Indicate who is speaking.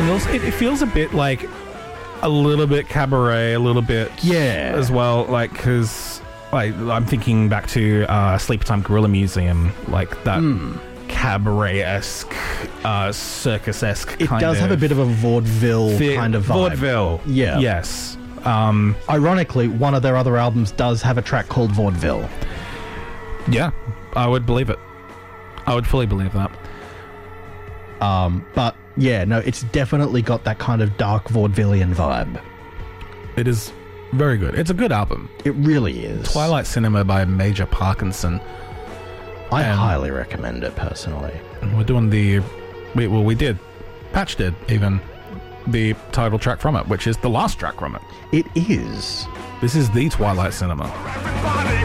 Speaker 1: And also, it feels a bit like a little bit cabaret, a little bit as well, like, because I'm thinking back to Sleepy Time Gorilla Museum, like that cabaret-esque, circus-esque kind of...
Speaker 2: It does have a bit of a vaudeville kind of vibe.
Speaker 1: Vaudeville.
Speaker 2: Yeah.
Speaker 1: Yes.
Speaker 2: Ironically, one of their other albums does have a track called Vaudeville.
Speaker 1: Yeah, I would believe it. I would fully believe that.
Speaker 2: But yeah, no, it's definitely got that kind of dark vaudevillian vibe.
Speaker 1: It is very good. It's a good album.
Speaker 2: It really is.
Speaker 1: Twilight Cinema by Major Parkinson.
Speaker 2: I highly recommend it, personally.
Speaker 1: And we're doing we did. Patch did, even, the title track from it, which is the last track from it.
Speaker 2: It is.
Speaker 1: This is the Twilight Cinema.